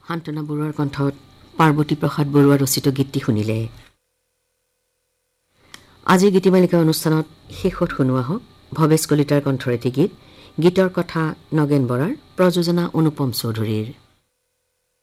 শান্তনা বৰুৱাৰ কণ্ঠত পাৰ্বতী প্ৰসাদ বৰুৱাৰ ৰচিত গীতটি শুনিলে। আজিৰ গীতিমালিকা অনুষ্ঠানত শেষত শুনোৱা হওক ভৱেশ কলিতাৰ কণ্ঠৰ এটি গীত। গীতৰ কথা নগেন বৰাৰ, প্ৰযোজনা অনুপম চৌধুৰীৰ।